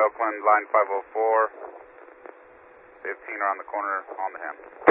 Oakland, line 504. 15 around the corner on the ham.